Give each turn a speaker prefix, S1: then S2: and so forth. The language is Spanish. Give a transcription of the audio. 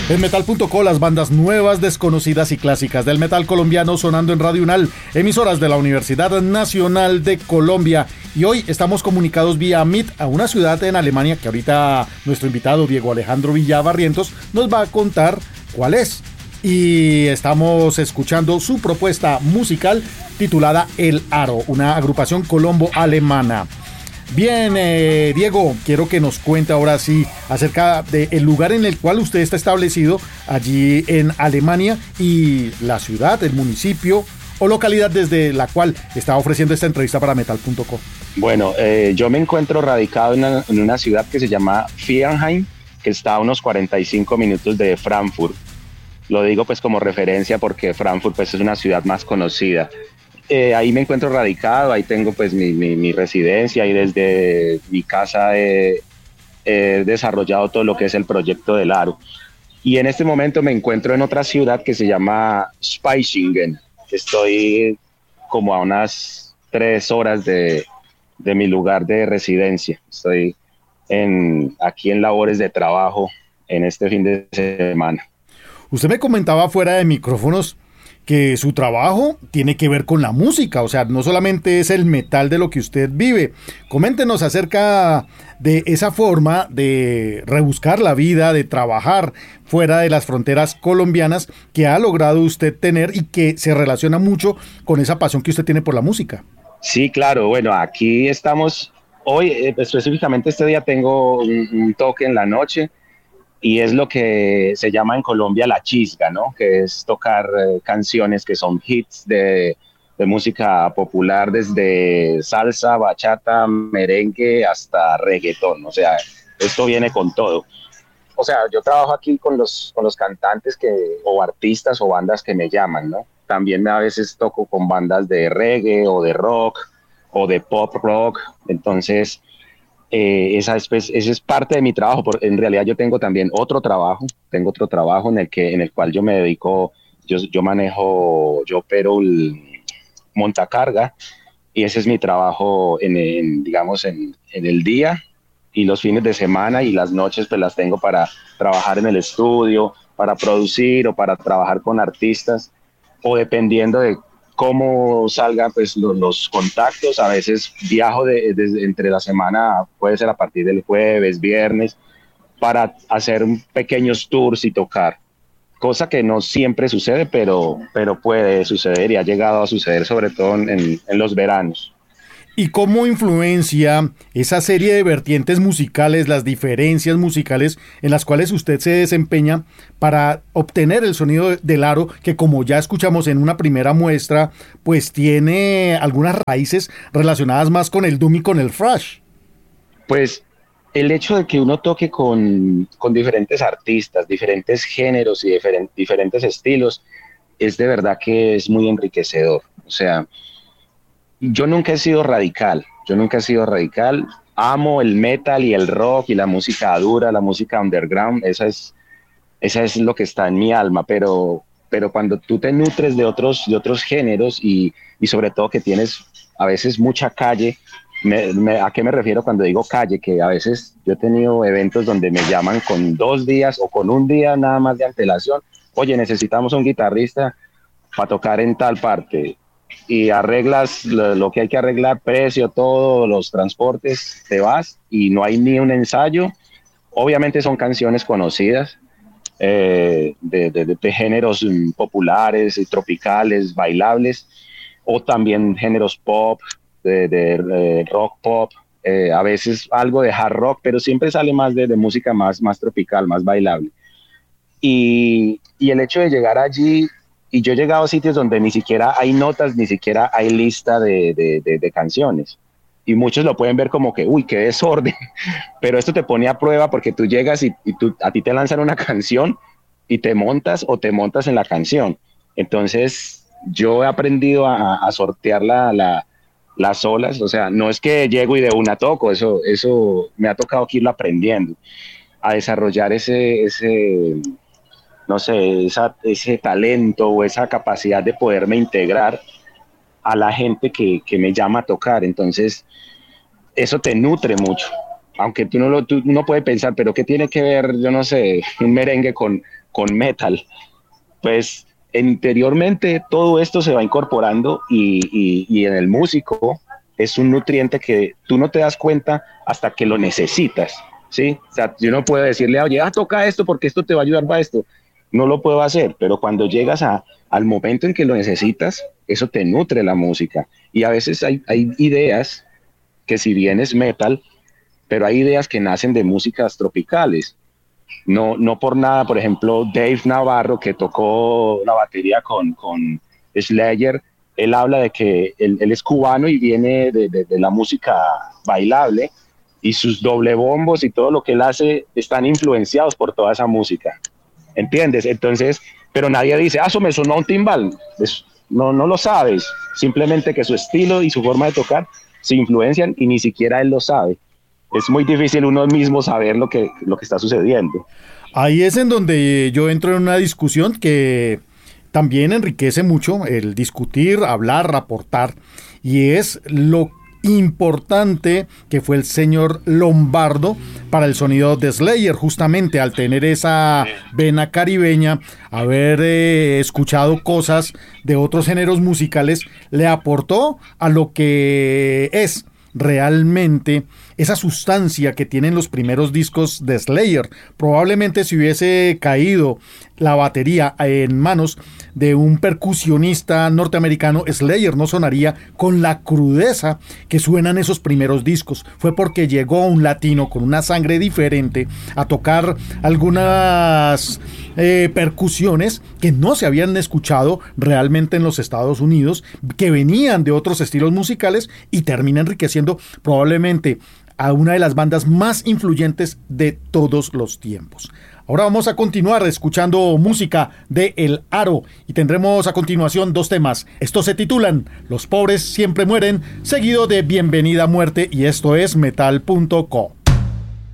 S1: En Metal.co, las bandas nuevas, desconocidas y clásicas del metal colombiano sonando en Radio UNAL, emisoras de la Universidad Nacional de Colombia. Y hoy estamos comunicados vía Meet a una ciudad en Alemania que ahorita nuestro invitado Diego Alejandro Villabarrientos nos va a contar cuál es. Y estamos escuchando su propuesta musical titulada El Aro, una agrupación colombo-alemana. Bien, Diego, quiero que nos cuente ahora sí acerca del lugar en el cual usted está establecido allí en Alemania y la ciudad, el municipio o localidad desde la cual está ofreciendo esta entrevista para Metal.co.
S2: Bueno, yo me encuentro radicado en una ciudad que se llama Viernheim, que está a unos 45 minutos de Frankfurt. Lo digo pues como referencia porque Frankfurt pues es una ciudad más conocida. Ahí me encuentro radicado, ahí tengo pues mi residencia y desde mi casa he desarrollado todo lo que es el proyecto del Aro. Y en este momento me encuentro en otra ciudad que se llama Spaichingen. Estoy como a unas 3 horas de mi lugar de residencia. Estoy aquí en labores de trabajo en este fin de semana.
S1: Usted me comentaba fuera de micrófonos que su trabajo tiene que ver con la música, o sea, no solamente es el metal de lo que usted vive. Coméntenos acerca de esa forma de rebuscar la vida, de trabajar fuera de las fronteras colombianas que ha logrado usted tener y que se relaciona mucho con esa pasión que usted tiene por la música.
S2: Sí, claro, bueno, aquí estamos, hoy específicamente este día tengo un toque en la noche. Y es lo que se llama en Colombia la chisga, ¿no? Que es tocar canciones que son hits de música popular, desde salsa, bachata, merengue hasta reggaetón. O sea, esto viene con todo. O sea, yo trabajo aquí con los cantantes o artistas o bandas que me llaman, ¿no? También a veces toco con bandas de reggae o de rock o de pop rock. Entonces, esa es parte de mi trabajo. En realidad yo tengo también otro trabajo en el cual yo me dedico, yo manejo, yo opero el montacarga y ese es mi trabajo digamos en el día, y los fines de semana y las noches pues las tengo para trabajar en el estudio, para producir o para trabajar con artistas, o dependiendo de cómo salgan pues los contactos. A veces viajo entre la semana, puede ser a partir del jueves, viernes, para hacer pequeños tours y tocar, cosa que no siempre sucede, pero puede suceder y ha llegado a suceder, sobre todo en los veranos.
S1: ¿Y cómo influencia esa serie de vertientes musicales, las diferencias musicales en las cuales usted se desempeña para obtener el sonido del Aro, que como ya escuchamos en una primera muestra, pues tiene algunas raíces relacionadas más con el doom y con el thrash?
S2: Pues el hecho de que uno toque con diferentes artistas, diferentes géneros y diferentes estilos, es de verdad que es muy enriquecedor. O sea, yo nunca he sido radical, amo el metal y el rock y la música dura, la música underground, esa es lo que está en mi alma, pero cuando tú te nutres de otros géneros y sobre todo que tienes a veces mucha calle, ¿a qué me refiero cuando digo calle? Que a veces yo he tenido eventos donde me llaman con 2 días o con 1 día nada más de antelación, oye, necesitamos un guitarrista para tocar en tal parte, y arreglas lo que hay que arreglar, precio, todo, los transportes, te vas y no hay ni un ensayo. Obviamente son canciones conocidas, de géneros populares y tropicales, bailables, o también géneros pop, de rock pop, a veces algo de hard rock, pero siempre sale más de música más tropical, más bailable. Y el hecho de llegar allí, y yo he llegado a sitios donde ni siquiera hay notas, ni siquiera hay lista de canciones. Y muchos lo pueden ver como que, uy, qué desorden. Pero esto te pone a prueba porque tú llegas y a ti te lanzan una canción y te montas en la canción. Entonces, yo he aprendido a sortear las olas. O sea, no es que llego y de una toco, eso me ha tocado que irlo aprendiendo, a desarrollar no sé, ese talento o esa capacidad de poderme integrar a la gente que me llama a tocar. Entonces, eso te nutre mucho. Aunque tú no puedes pensar, pero ¿qué tiene que ver, yo no sé, un merengue con con metal. Pues interiormente todo esto se va incorporando y en el músico es un nutriente que tú no te das cuenta hasta que lo necesitas, ¿sí? O sea, yo no puedo decirle, oye, toca esto porque esto te va a ayudar para esto. No lo puedo hacer, pero cuando llegas al momento en que lo necesitas, eso te nutre la música. Y a veces hay ideas que si bien es metal, pero hay ideas que nacen de músicas tropicales. No por nada, por ejemplo, Dave Navarro, que tocó la batería con Slayer, él habla de que él es cubano y viene de la música bailable, y sus doble bombos y todo lo que él hace están influenciados por toda esa música, ¿entiendes? Entonces, pero nadie dice, eso me sonó a un timbal. No lo sabes, simplemente que su estilo y su forma de tocar se influencian y ni siquiera él lo sabe. Es muy difícil uno mismo saber lo que está sucediendo.
S1: Ahí es en donde yo entro en una discusión que también enriquece mucho el discutir, hablar, raportar, y es lo importante que fue el señor Lombardo para el sonido de Slayer, justamente al tener esa vena caribeña, haber escuchado cosas de otros géneros musicales, le aportó a lo que es realmente esa sustancia que tienen los primeros discos de Slayer. Probablemente si hubiese caído la batería en manos de un percusionista norteamericano, Slayer no sonaría con la crudeza que suenan esos primeros discos. Fue porque llegó un latino con una sangre diferente a tocar algunas percusiones que no se habían escuchado realmente en los Estados Unidos, que venían de otros estilos musicales, y termina enriqueciendo probablemente a una de las bandas más influyentes de todos los tiempos. Ahora vamos a continuar escuchando música de El Aro y tendremos a continuación 2 temas. Estos se titulan Los pobres siempre mueren, seguido de Bienvenida Muerte, y esto es metal.co.